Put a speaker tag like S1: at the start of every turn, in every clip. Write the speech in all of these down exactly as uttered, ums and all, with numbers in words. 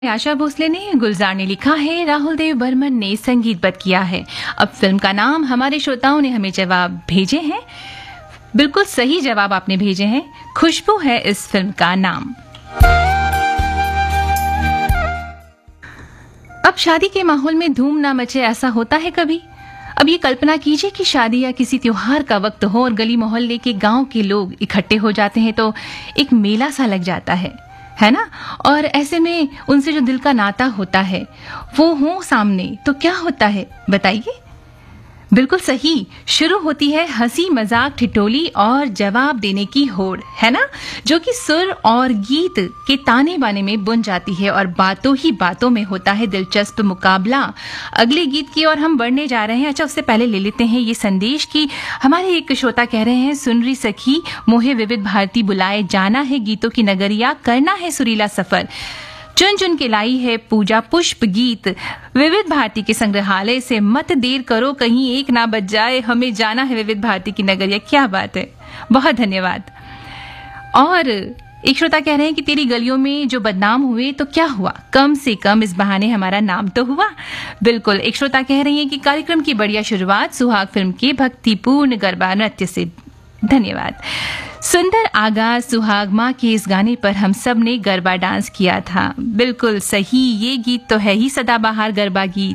S1: आशा भोसले ने, गुलजार ने लिखा है, राहुल देव बर्मन ने संगीतबद्ध किया है। अब फिल्म का नाम हमारे श्रोताओं ने हमें जवाब भेजे हैं। बिल्कुल सही जवाब आपने भेजे हैं, खुशबू है इस फिल्म का नाम। अब शादी के माहौल में धूम ना मचे, ऐसा होता है कभी? अब ये कल्पना कीजिए कि शादी या किसी त्योहार का वक्त हो और गली मोहल्ले के गांव के लोग इकट्ठे हो जाते हैं तो एक मेला सा लग जाता है है ना। और ऐसे में उनसे जो दिल का नाता होता है वो हो सामने तो क्या होता है बताइए? बिल्कुल सही, शुरू होती है हंसी मजाक ठिठोली और जवाब देने की होड़, है ना, जो कि सुर और गीत के ताने बाने में बुन जाती है और बातों ही बातों में होता है दिलचस्प मुकाबला। अगले गीत की ओर हम बढ़ने जा रहे हैं। अच्छा, उससे पहले ले लेते हैं ये संदेश कि हमारे एक श्रोता कह रहे हैं, सुन रही सखी मोहे विविध भारती बुलाए, जाना है गीतों की नगरिया, करना है सुरीला सफर, चुन चुन के लाई है पूजा पुष्प गीत, विविध भारती के संग्रहालय से मत देर करो कहीं एक ना बच जाए, हमें जाना है विविध भारती की नगरिया। क्या बात है, बहुत धन्यवाद। और एक श्रोता कह रहे हैं कि तेरी गलियों में जो बदनाम हुए तो क्या हुआ, कम से कम इस बहाने हमारा नाम तो हुआ। बिल्कुल, एक श्रोता कह रही है कि कार्यक्रम की बढ़िया शुरुआत सुहाग फिल्म के भक्तिपूर्ण गरबा नृत्य से, धन्यवाद। सुंदर आगाज सुहाग माँ के इस गाने पर हम सब ने गरबा डांस किया था। बिल्कुल सही, ये गीत तो है ही सदाबहार गरबा गीत।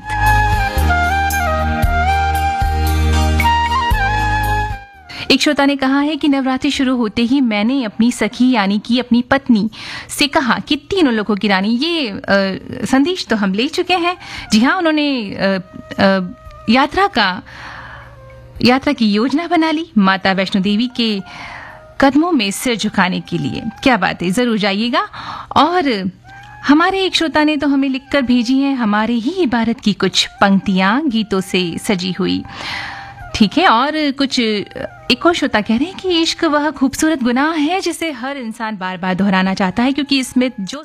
S1: एक श्रोता ने कहा है कि नवरात्रि शुरू होते ही मैंने अपनी सखी यानी कि अपनी पत्नी से कहा कि तीनों लोगों की रानी। ये आ, संदेश तो हम ले चुके हैं। जी हाँ, उन्होंने आ, आ, यात्रा का यात्रा की योजना बना ली माता वैष्णो देवी के कदमों में सिर झुकाने के लिए। क्या बात है, जरूर जाइएगा। और हमारे एक श्रोता ने तो हमें लिखकर भेजी हैं हमारे ही इबारत की कुछ पंक्तियां गीतों से सजी हुई। ठीक है, और कुछ एक और श्रोता कह रहे हैं कि इश्क वह खूबसूरत गुनाह है जिसे हर इंसान बार बार दोहराना चाहता है क्योंकि इसमें जो।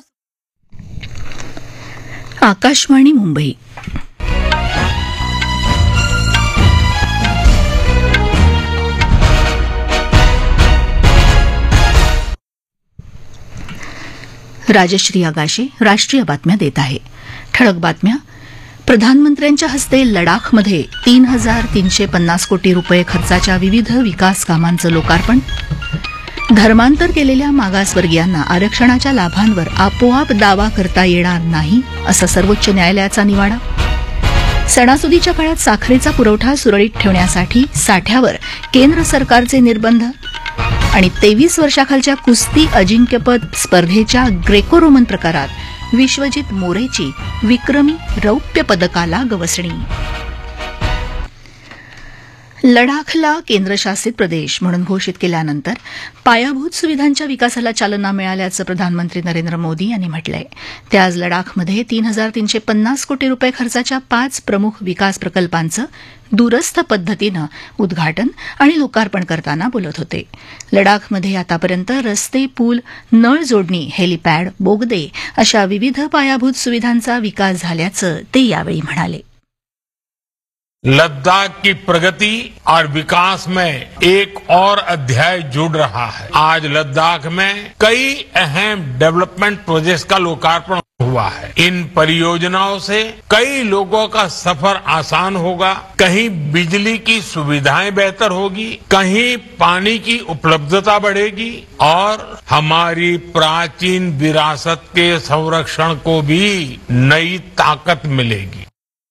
S2: आकाशवाणी मुंबई। राजश्री आगाशे राष्ट्रीय बातम्या देत आहे। ठळक बातम्या. प्रधानमंत्र्यांच्या हस्ते लडाखमध्ये तीन हजार तीनशे पन्नास कोटी रुपये खर्चाच्या विविध विकास कामांचं लोकार्पण. धर्मांतर केलेल्या मागासवर्गीयांना आरक्षणाच्या लाभांवर आपोआप दावा करता येणार नाही असा सर्वोच्च न्यायालयाचा निवाडा. सणासुदीच्या काळात साखरेचा पुरवठा सुरळीत ठेवण्यासाठी साठ्यावर केंद्र सरकारचे निर्बंध. आणि तेवीस वर्षाखालच्या कुस्ती अजिंक्यपद स्पर्धेच्या ग्रेको रोमन प्रकारात विश्वजित मोरेची विक्रमी रौप्य पदकाला गवसणी. लडाखला केंद्रशासित प्रदेश म्हणून घोषित केल्यानंतर पायाभूत सुविधांच्या विकासाला चालना मिळाल्याचं प्रधानमंत्री नरेंद्र मोदी यांनी म्हटलंय. ते आज लडाखमध्ये तीन हजार तीनशे पन्नास कोटी रुपये खर्चाच्या पाच प्रमुख विकास प्रकल्पांचं दूरस्थ पद्धतीनं उद्घाटन आणि लोकार्पण करताना बोलत होते. लडाखमध्ये आतापर्यंत रस्ते, पूल, नळ जोडणी, हेलिपॅड, बोगदे अशा विविध पायाभूत सुविधांचा विकास झाल्याचं ते यावेळी म्हणाले.
S3: लद्दाख की प्रगति और विकास में एक और अध्याय जुड़ रहा है. आज लद्दाख में कई अहम डेवलपमेंट प्रोजेक्ट्स का लोकार्पण हुआ है. इन परियोजनाओं से कई लोगों का सफर आसान होगा, कहीं बिजली की सुविधाएं बेहतर होगी, कहीं पानी की उपलब्धता बढ़ेगी और हमारी प्राचीन विरासत के संरक्षण को भी नई ताकत मिलेगी.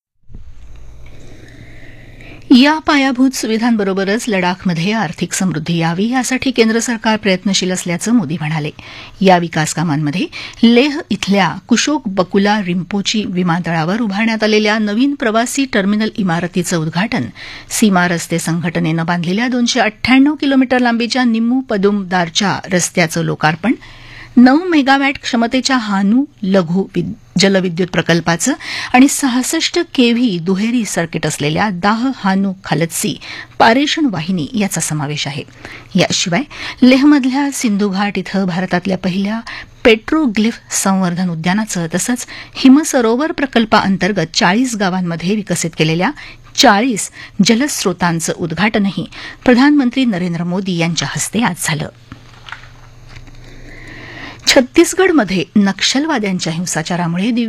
S2: या पायाभूत सुविधांबरोबरच लडाखमध्ये आर्थिक समृद्धी यावी यासाठी केंद्र सरकार प्रयत्नशील असल्याचं मोदी म्हणाले. या विकास कामांमध्ये लेह इथल्या कुशोक बकुला रिम्पोची विमानतळावर उभारण्यात आलेल्या नवीन प्रवासी टर्मिनल इमारतीचं उद्घाटन, सीमा रस्ते संघटनेनं बांधलेल्या दोनशे अठ्ठ्याण्णव किलोमीटर लांबीच्या निम्मू पदुमदारच्या रस्त्याचं लोकार्पण, नऊ मेगावॅट क्षमतेच्या हानू लघु जलविद्युत प्रकल्पाचं आणि सहासष्ट केव्ही दुहेरी सर्किट असलेल्या दाह हानू खालत्सी पारेषण वाहिनी याचा समावेश आहे. याशिवाय लेहमधल्या सिंधू घाट इथं भारतातल्या पहिल्या पेट्रोग्लिफ संवर्धन उद्यानाचं तसंच हिमसरोवर प्रकल्पाअंतर्गत चाळीस गावांमध्ये विकसित केलेल्या चाळीस जलस्रोतांचं उद्घाटनही प्रधानमंत्री नरेंद्र मोदी यांच्या हस्ते आज झालं. छत्तीसगडमध्ये नक्षलवाद्यांच्या हिंसाचारामुळे